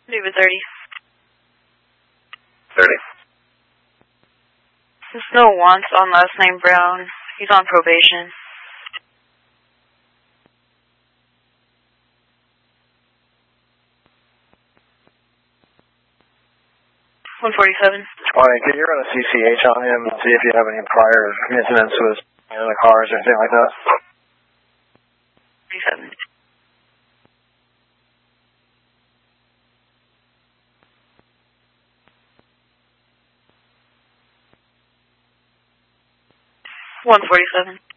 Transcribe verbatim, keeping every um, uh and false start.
Leave it thirty. thirty. There's no wants on last name Brown. He's on probation. one forty-seven. twenty. Could you run a C C H on him and see if you have any prior incidents with in the cars or anything like that? forty-seven. one forty-seven.